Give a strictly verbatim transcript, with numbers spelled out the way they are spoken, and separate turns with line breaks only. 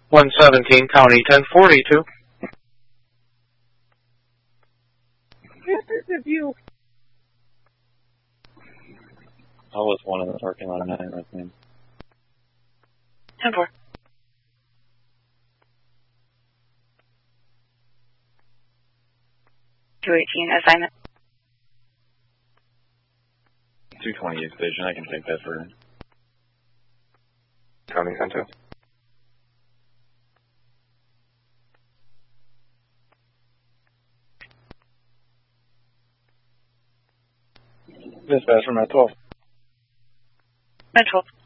one seventeen, County ten forty-two.
This is you.
I was one of the working on nine with me.
ten four. two eighteen, assignment.
two twenty-eight station, I can take that for
County ten two.
Dispatch from at twelve.
At twelve.